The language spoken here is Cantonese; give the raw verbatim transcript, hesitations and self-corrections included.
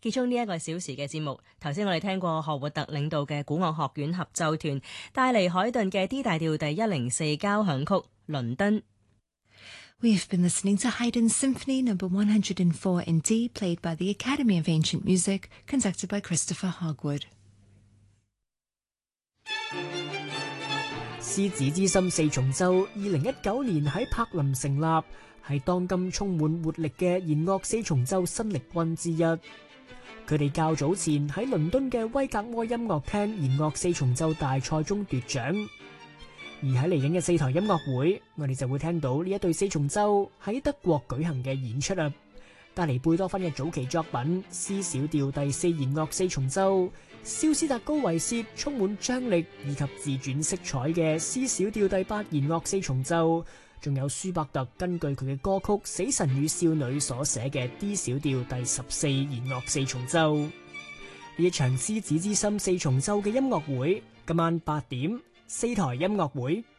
結束呢一個小時嘅節目。頭先我哋聽過何活特領導嘅古樂學院合奏團帶嚟海頓嘅 D 大調第一零四交響曲《倫敦》。 We have been listening to Haydn's Symphony Number one hundred four in D, played by the Academy of Ancient Music, conducted by Christopher Hogwood. 獅子之心四重奏二零一九年喺柏林成立，係當今充滿活力嘅弦樂四重奏新力軍之一。佢哋較早前喺倫敦嘅威格摩音樂廳弦樂四重奏大賽中奪獎。而喺嚟緊嘅四台音樂會，我哋就會聽到呢一對四重奏喺德國舉行嘅演出啊！帶嚟貝多芬嘅早期作品 C 小調第四弦樂四重奏，肖斯達高維涉充滿張力以及自傳色彩嘅 C 小調第八弦樂四重奏，仲有舒伯特根據佢嘅歌曲《死神與少女》所寫嘅 D 小調第十四弦樂四重奏。呢一場獅子之心四重奏嘅音樂會，今晚八點四台音樂會